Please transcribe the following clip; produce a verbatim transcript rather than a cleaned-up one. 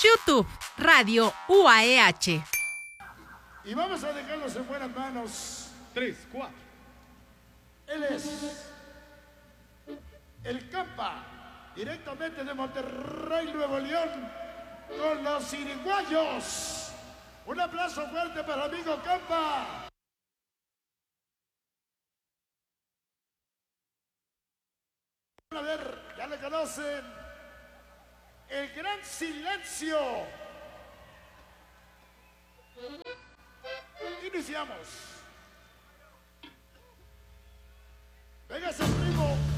YouTube, Radio U A E H. Y vamos a dejarlos en buenas manos. Tres, cuatro. Él es el Campa, directamente de Monterrey, Nuevo León, con los iriguayos. Un aplauso fuerte para el amigo Campa. A ver, ya le conocen. El gran silencio. Iniciamos. Venga ese primo.